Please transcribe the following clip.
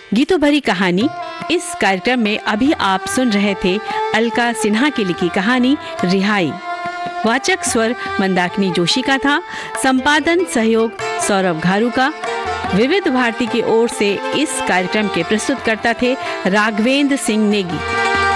गीतों भरी कहानी। इस कार्यक्रम में अभी आप सुन रहे थे अलका सिन्हा की लिखी कहानी रिहाई। वाचक स्वर मंदाकिनी जोशी का था। संपादन सहयोग सौरभ घारू का। विविध भारती की ओर से इस कार्यक्रम के प्रस्तुतकर्ता थे राघवेंद्र सिंह नेगी।